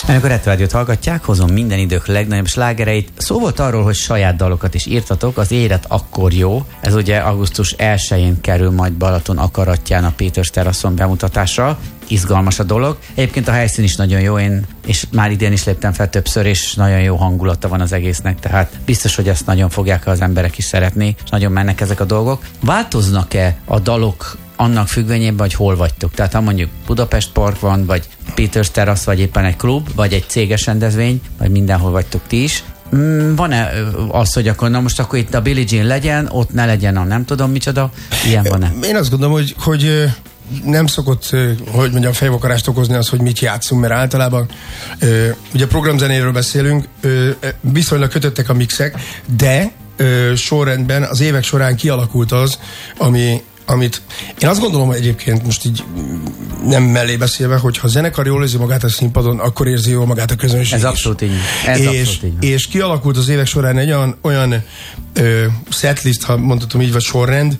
Amikor Retro Rádiót hallgatják, hozom minden idők legnagyobb slágereit. Szó volt arról, hogy saját dalokat is írtatok, az Élet akkor jó. Ez ugye augusztus 1-én kerül majd Balaton akaratján a Péters teraszon bemutatásra. Izgalmas a dolog. Egyébként a helyszín is nagyon jó, és már idén is léptem fel többször, és nagyon jó hangulata van az egésznek, tehát biztos, hogy ezt nagyon fogják az emberek is szeretni, és nagyon mennek ezek a dolgok. Változnak-e a dalok annak függvényében, hogy hol vagytok? Tehát ha mondjuk Budapest Park van, vagy Péters terasz, vagy éppen egy klub, vagy egy céges rendezvény, vagy mindenhol vagytok ti is, van-e az, hogy akkor na most akkor itt a Billie Jean legyen, ott ne legyen a nem tudom micsoda? Ilyen van-e? Én azt gondolom, hogy nem szokott, hogy mondjam, fejvakarást okozni az, hogy mit játszunk, mert általában ugye programzenéről beszélünk, viszonylag kötöttek a mixek, de sorrendben az évek során kialakult az, amit én azt gondolom, hogy egyébként most így nem mellé beszélve, hogy ha a zenekar jól érzi magát a színpadon, akkor érzi jól magát a közönség. Ez abszolút így. És kialakult az évek során egy olyan setlist, ha mondhatom így, vagy sorrend,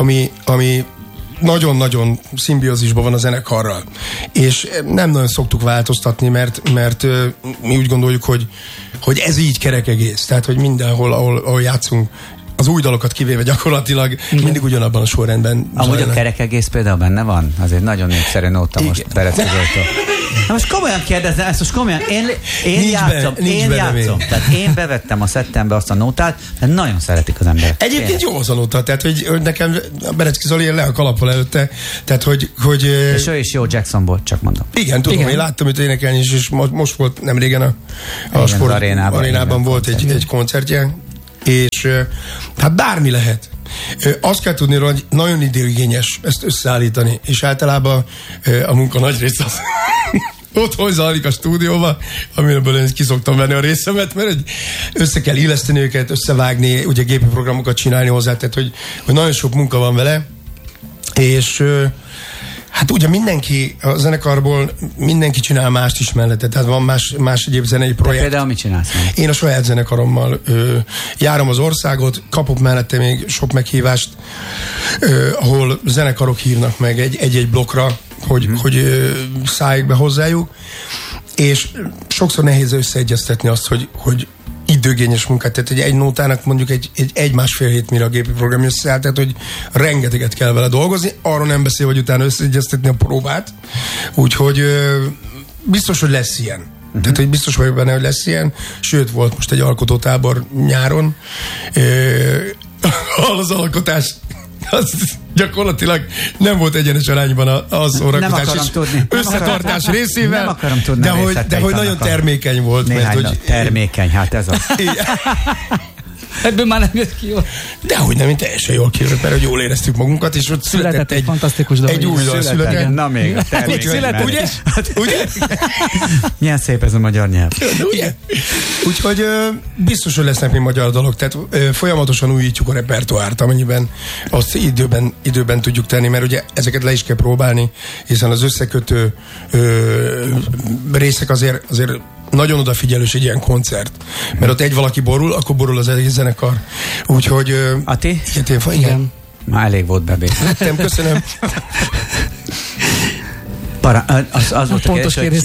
ami nagyon-nagyon szimbiózisban van a zenekarral. És nem nagyon szoktuk változtatni, mert mi úgy gondoljuk, hogy ez így kerek egész. Tehát, hogy mindenhol, ahol játszunk, az új dalokat kivéve gyakorlatilag mindig ugyanabban a sorrendben. Amúgy a kerek egész például benne van? Azért nagyon népszerű nóta most Berecki-től. Na most komolyan kérdezem, ezt most komolyan. Én játszom. Tehát én bevettem a szettembe azt a nótát, mert nagyon szeretik az emberek. Egyébként jó az a nóta, tehát hogy nekem Berecki Zoli le a kalappal előtte, tehát hogy... És ő is jó Jacksonból, csak mondom. Igen, tudom, én láttam őt énekelni is, és most volt nem régen a Sport Arénában volt egy koncertje, és hát bármi lehet. Azt kell tudni, hogy nagyon időigényes ezt összeállítani, és általában a munka nagy része az otthon zajlik a stúdióba, amiből én ki szoktam venni a részemet, mert össze kell illeszteni őket, összevágni, ugye gépi programokat csinálni hozzá, tehát hogy nagyon sok munka van vele, és hát ugye mindenki a zenekarból mindenki csinál mást is mellette, tehát van más egyéb zenei projekt. De például mit csinálsz meg? Én a saját zenekarommal járom az országot, kapok mellette még sok meghívást, ahol zenekarok hívnak meg egy blokkra, hogy szálljék be hozzájuk, és sokszor nehéz összeegyeztetni azt, hogy időgényes munkát, tehát egy nótának mondjuk egy másfél hét, mire a gépi program összeáll, tehát hogy rengeteget kell vele dolgozni, arról nem beszél, hogy utána összeegyeztetni a próbát, úgyhogy biztos, hogy lesz ilyen. Tehát, hogy biztos vagyok benne, hogy lesz ilyen, sőt, volt most egy alkotótábor nyáron, az alkotás az gyakorlatilag nem volt egyenes arányban a szórakozás és összetartás részével. Nem akarom tudni de hogy nagyon termékeny volt. Termékeny, hát ez az. Ebből már nem jött ki jól. Dehogy nem, én teljesen jól kijövök, mert jól éreztük magunkat, és ott született egy fantasztikus dolog. Egy új dal született. Na még a termékeny. Ugye? Milyen szép ez a magyar nyelv. Ugye? Úgyhogy biztos, hogy lesznek még magyar dalok, tehát folyamatosan újítjuk a repertoárt, amennyiben azt időben tudjuk tenni, mert ugye ezeket le is kell próbálni, hiszen az összekötő részek azért nagyon odafigyelős egy ilyen koncert. Mert ott egy valaki borul, akkor borul az egész zenekar. Úgyhogy... Ati? Igen. Már elég volt bebé. Lettem, köszönöm. Az volt pontos kérdés.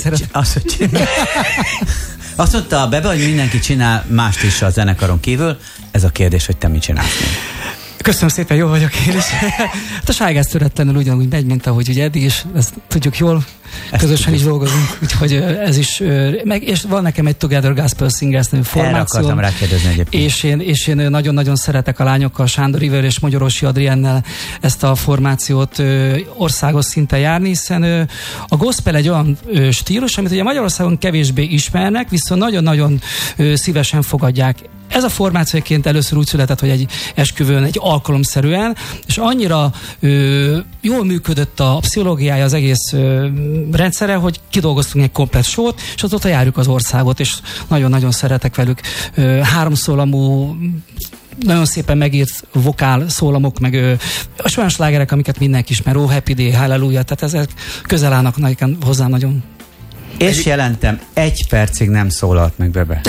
Azt mondta a Bebe, hogy mindenki csinál mást is a zenekaron kívül. Ez a kérdés, hogy te mit csinálsz még? Köszönöm szépen, jó vagyok én is. Hát a Sláger töretlenül ugyanúgy megy, mint ahogy ugye eddig is, ezt tudjuk jól, közösen is dolgozunk, úgyhogy ez is, és van nekem egy Together Gospel Singers nevű formáció. Erre akartam rákérdezni egyébként. És én nagyon-nagyon szeretek a lányokkal, Sándor Iver és Magyarosi Adriennel ezt a formációt országos szinten járni, hiszen a gospel egy olyan stílus, amit ugye Magyarországon kevésbé ismernek, viszont nagyon-nagyon szívesen fogadják. Ez a formációként először úgy született, hogy egy esküvőn, egy alkalomszerűen, és annyira jól működött a pszichológiája az egész rendszere, hogy kidolgoztunk egy komplett sót, és azóta járjuk az országot, és nagyon-nagyon szeretek velük. Háromszólamú, nagyon szépen megírt vokál szólamok, meg olyan slágerek, amiket mindenki ismer, Oh Happy Day, Hallelujah, tehát ezek közel állnak hozzám nagyon. És jelentem, 1 percig nem szólalt meg Bebe.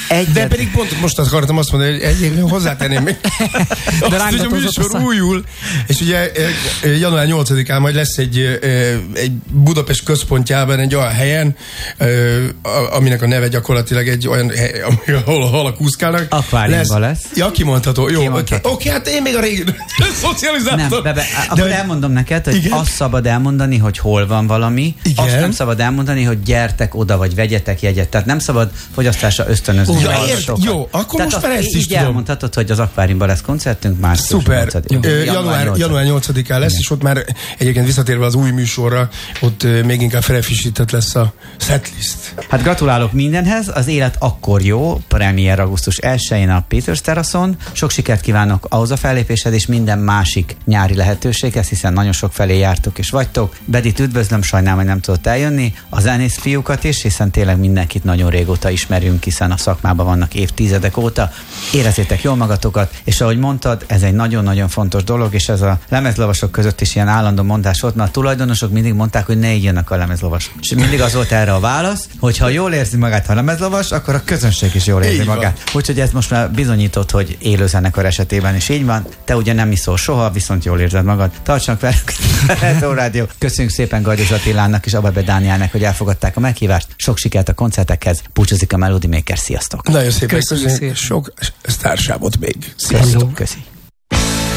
De pedig pont most akartam azt mondani, hogy egyébként hozzátenném még. De azt, hogy a műsor újul, és ugye január 8-án majd lesz egy Budapest központjában egy olyan helyen, aminek a neve gyakorlatilag egy olyan hely, ahol a halak úszkálnak. Akváriumban lesz. Ja, kimondható. Jó, oké, hát én még a régi szocializáltam. Akkor elmondom neked, hogy igen? Azt szabad elmondani, hogy hol van valami, igen? Azt nem szabad elmondani, hogy gyertek oda, vagy vegyetek jegyet. Tehát nem szabad fogyasztásra ösztönözni. Jó, akkor tehát most már ezt is tudom. Elmondhatod, hogy az Akváriumban lesz koncertünk, március 8-án. Január 8-án lesz, és ott már egyébként visszatérve az új műsorra, ott még inkább felfrissített lesz a setlist. Hát gratulálok mindenhez, az élet akkor jó, premier augusztus 1-én a Peters teraszon. Sok sikert kívánok ahhoz a fellépésed, és minden másik nyári lehetőséghez, hiszen nagyon sok felé jártok és vagytok. Bedit üdvözlöm, sajnálom, hogy nem tudott eljönni. A zenész fiúkat is, hiszen tényleg mindenkit nagyon régóta ismerünk, hiszen a szakmában vannak évtizedek óta. Érezzétek jól magatokat, és ahogy mondtad, ez egy nagyon-nagyon fontos dolog, és ez a lemezlovasok között is ilyen állandó mondás volt, mert a tulajdonosok mindig mondták, hogy ne írjanak a lemezlovas. És mindig az volt erre a válasz, hogy ha jól érzi magát a lemezlovas, akkor a közönség is jól érzi magát. Úgyhogy ez most már bizonyított, hogy élő zenekar esetében is így van. Te ugye nem iszol soha, viszont jól érzed magad. Tartsanak velünk a rádió. Köszönjük szépen Gajdos Attilának és Ababe Dánielnek, hogy elfogadták a meghívást. Sok sikert a koncertekhez. Búcsúzik a Melody Maker. Sziasztok! Nagyon szépen köszönjük. Sok sztárságot még. Sziasztok! Köszi.